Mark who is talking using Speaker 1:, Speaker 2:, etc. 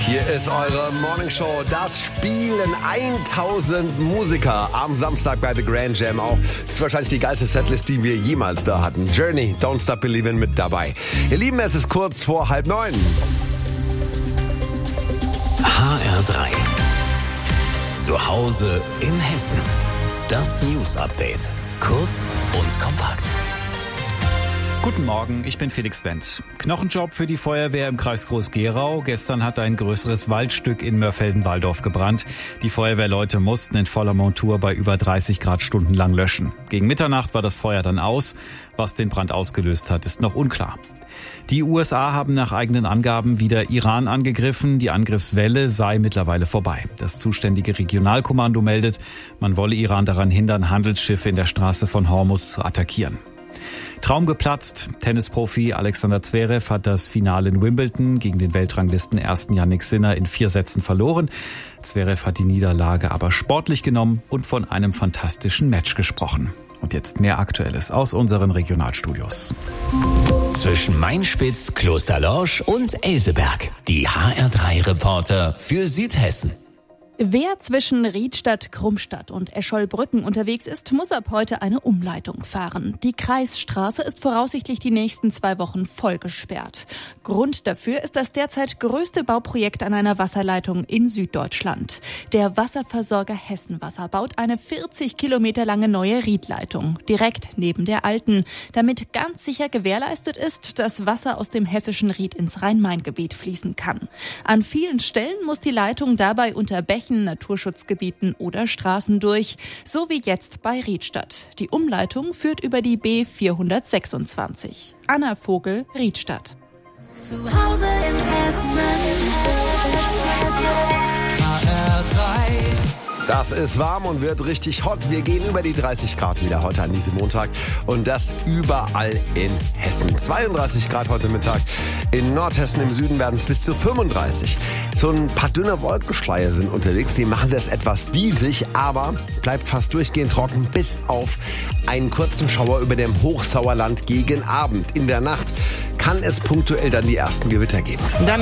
Speaker 1: Hier ist eure Morningshow. Das spielen 1000 Musiker am Samstag bei The Grand Jam auch. Das ist wahrscheinlich die geilste Setlist, die wir jemals da hatten. Journey, Don't Stop Believin' mit dabei. Ihr Lieben, es ist kurz vor 8:30.
Speaker 2: HR3. Zu Hause in Hessen. Das News Update. Kurz und kompakt.
Speaker 3: Guten Morgen, ich bin Felix Wendt. Knochenjob für die Feuerwehr im Kreis Groß-Gerau. Gestern hat ein größeres Waldstück in Mörfelden-Walldorf gebrannt. Die Feuerwehrleute mussten in voller Montur bei über 30 Grad stundenlang löschen. Gegen Mitternacht war das Feuer dann aus. Was den Brand ausgelöst hat, ist noch unklar. Die USA haben nach eigenen Angaben wieder Iran angegriffen. Die Angriffswelle sei mittlerweile vorbei. Das zuständige Regionalkommando meldet, man wolle Iran daran hindern, Handelsschiffe in der Straße von Hormuz zu attackieren. Traum geplatzt. Tennisprofi Alexander Zverev hat das Finale in Wimbledon gegen den Weltranglisten-Ersten Jannik Sinner in 4 Sätzen verloren. Zverev hat die Niederlage aber sportlich genommen und von einem fantastischen Match gesprochen. Und jetzt mehr Aktuelles aus unseren Regionalstudios.
Speaker 2: Zwischen Mainspitz, Klosterlorsch und Elseberg. Die HR3-Reporter für Südhessen.
Speaker 4: Wer zwischen Riedstadt, Krummstadt und Escholbrücken unterwegs ist, muss ab heute eine Umleitung fahren. Die Kreisstraße ist voraussichtlich die nächsten 2 Wochen voll gesperrt. Grund dafür ist das derzeit größte Bauprojekt an einer Wasserleitung in Süddeutschland. Der Wasserversorger Hessenwasser baut eine 40 Kilometer lange neue Riedleitung, direkt neben der alten, damit ganz sicher gewährleistet ist, dass Wasser aus dem hessischen Ried ins Rhein-Main-Gebiet fließen kann. An vielen Stellen muss die Leitung dabei unter Bächen, Naturschutzgebieten oder Straßen durch, so wie jetzt bei Riedstadt. Die Umleitung führt über die B426. Anna Vogel, Riedstadt.
Speaker 5: Zu Hause in Hessen. HR3.
Speaker 1: Das ist warm und wird richtig hot. Wir gehen über die 30 Grad wieder heute an diesem Montag. Und das überall in Hessen. 32 Grad heute Mittag. In Nordhessen im Süden werden es bis zu 35. So ein paar dünne Wolkenschleier sind unterwegs. Die machen das etwas diesig, aber bleibt fast durchgehend trocken bis auf einen kurzen Schauer über dem Hochsauerland gegen Abend. In der Nacht kann es punktuell dann die ersten Gewitter geben.